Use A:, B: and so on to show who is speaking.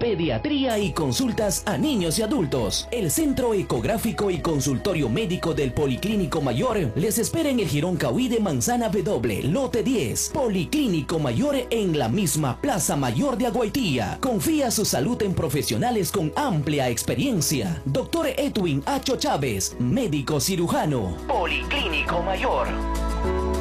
A: pediatría y consultas a niños y adultos. El Centro Ecográfico y Consultorio Médico del Policlínico Mayor les espera en el Jirón Cauí de Manzana W, lote 10. Policlínico Mayor en la misma Plaza Mayor de Aguaitía. Confía su salud en profesionales con amplia experiencia. Doctor Edwin Acho Chávez, médico cirujano. Policlínico Mayor.